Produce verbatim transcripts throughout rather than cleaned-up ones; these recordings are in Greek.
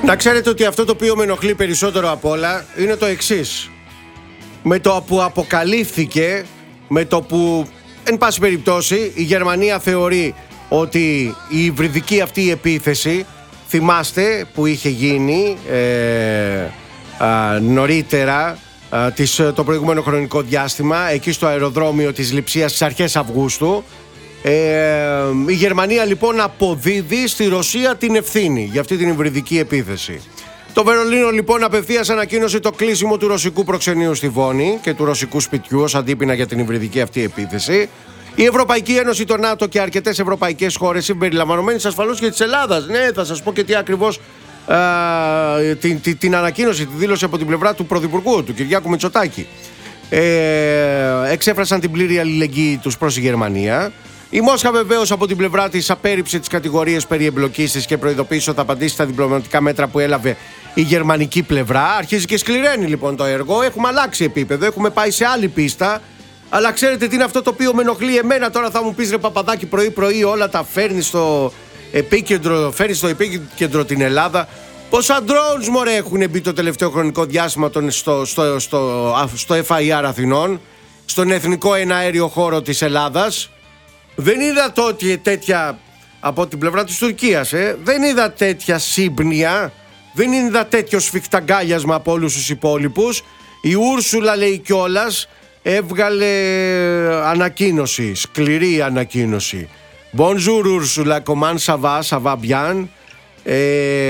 Να ξέρετε ότι αυτό το οποίο με ενοχλεί περισσότερο απ' όλα είναι το εξής. Με το που αποκαλύφθηκε, με το που εν πάση περιπτώσει η Γερμανία θεωρεί ότι η υβριδική αυτή επίθεση, θυμάστε που είχε γίνει ε, α, νωρίτερα α, της, το προηγούμενο χρονικό διάστημα εκεί στο αεροδρόμιο της Λειψίας στις αρχές Αυγούστου, ε, η Γερμανία λοιπόν αποδίδει στη Ρωσία την ευθύνη για αυτή την υβριδική επίθεση. Το Βερολίνο λοιπόν απευθείας ανακοίνωσε το κλείσιμο του ρωσικού προξενείου στη Βόνη και του ρωσικού σπιτιού ως αντίπεινα για την υβριδική αυτή επίθεση. Η Ευρωπαϊκή Ένωση, το ΝΑΤΟ και αρκετές ευρωπαϊκές χώρες, συμπεριλαμβανομένης ασφαλώς και της Ελλάδας, ναι, θα σας πω και τι ακριβώς, α, την, την, την ανακοίνωση, τη δήλωση από την πλευρά του Πρωθυπουργού, του Κυριάκου Μητσοτάκη, ε, εξέφρασαν την πλήρη αλληλεγγύη τους προς η Γερμανία. Η Μόσχα βεβαίως από την πλευρά της απέρριψε τις κατηγορίες περί εμπλοκής της και προειδοποίησε ότι θα απαντήσει στα διπλωματικά μέτρα που έλαβε η γερμανική πλευρά. Αρχίζει και σκληραίνει λοιπόν το έργο. Έχουμε αλλάξει επίπεδο, έχουμε πάει σε άλλη πίστα. Αλλά ξέρετε τι είναι αυτό το οποίο με ενοχλεί εμένα? Τώρα θα μου πεις, ρε Παπαδάκη, πρωί-πρωί όλα τα φέρνει στο επίκεντρο, φέρνει στο επίκεντρο την Ελλάδα. Πόσα drones μωρέ έχουν μπει το τελευταίο χρονικό διάστημα στο, στο, στο, στο εφ άι αρ Αθηνών, στον εθνικό εναέριο χώρο της Ελλάδας? Δεν είδα τότε τέτοια από την πλευρά της Τουρκίας, ε. δεν είδα τέτοια σύμπνοια, δεν είδα τέτοιο σφιχταγκάλιασμα από όλους τους υπόλοιπους. Η Ούρσουλα, λέει κιόλας, έβγαλε ανακοίνωση, σκληρή ανακοίνωση. Bonjour Ursula, comment ça va, ça va bien. Ε,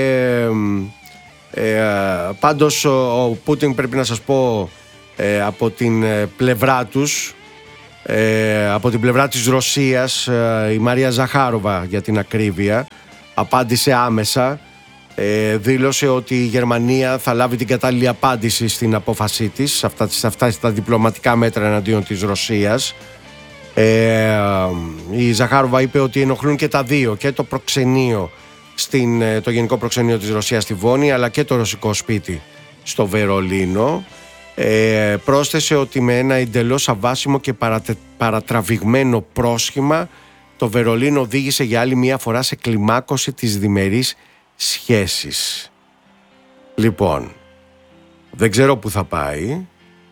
ε, πάντως ο, ο Πούτιν, πρέπει να σας πω, ε, από την πλευρά τους, ε, από την πλευρά της Ρωσίας, ε, η Μαρία Ζαχάροβα για την ακρίβεια, απάντησε άμεσα. Ε, δήλωσε ότι η Γερμανία θα λάβει την κατάλληλη απάντηση στην απόφασή της σε αυτά, σε αυτά τα διπλωματικά μέτρα εναντίον της Ρωσίας. Ε, η Ζαχάροβα είπε ότι ενοχλούν και τα δύο, και το προξενείο στην, το γενικό προξενείο της Ρωσίας στη Βόνη, αλλά και το ρωσικό σπίτι στο Βερολίνο. Ε, πρόσθεσε ότι με ένα εντελώς αβάσιμο και παρατε, παρατραβηγμένο πρόσχημα το Βερολίνο οδήγησε για άλλη μια φορά σε κλιμάκωση της διμερής σχέσεις. Λοιπόν, δεν ξέρω που θα πάει,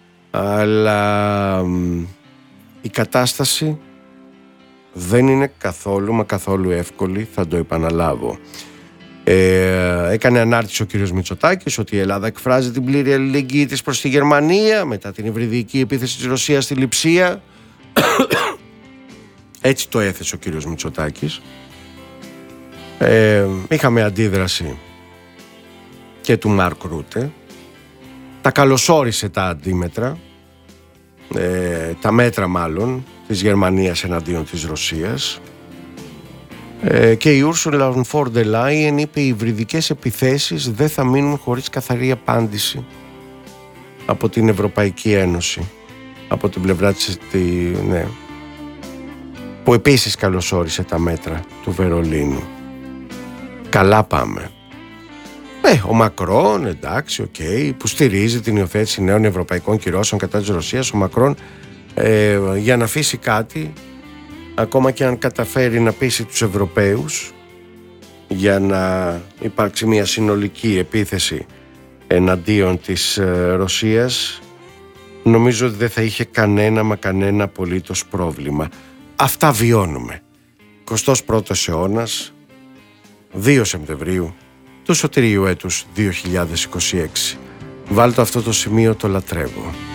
αλλά η κατάσταση δεν είναι καθόλου μα καθόλου εύκολη, θα το επαναλάβω. Ε, έκανε ανάρτηση ο κύριος Μητσοτάκης ότι η Ελλάδα εκφράζει την πλήρη αλληλεγγύη της προς τη Γερμανία μετά την υβριδική επίθεση της Ρωσίας στη Λειψία. Έτσι το έθεσε ο κύριος Μητσοτάκης. Ε, είχαμε αντίδραση και του Μάρκ Ρούτε. Τα καλωσόρισε τα αντίμετρα, ε, τα μέτρα μάλλον της Γερμανίας εναντίον της Ρωσίας, ε, και η Ursula von der Leyen είπε οι υβριδικές επιθέσεις δεν θα μείνουν χωρίς καθαρή απάντηση από την Ευρωπαϊκή Ένωση, από την πλευρά της, τη, ναι, που επίσης καλωσόρισε τα μέτρα του Βερολίνου. Καλά πάμε. Ε, ο Μακρόν, εντάξει, οκ, okay, που στηρίζει την υιοθέτηση νέων ευρωπαϊκών κυρώσεων κατά της Ρωσίας. Ο Μακρόν, ε, για να αφήσει κάτι, ακόμα και αν καταφέρει να πείσει τους Ευρωπαίους για να υπάρξει μια συνολική επίθεση εναντίον της ε, Ρωσίας, νομίζω ότι δεν θα είχε κανένα μα κανένα απολύτως πρόβλημα. Αυτά βιώνουμε. εικοστός πρώτος αιώνας, δύο Σεπτεμβρίου του σωτηρίου έτους δύο χιλιάδες είκοσι έξι. Βάλτε αυτό το σημείο, το λατρεύω.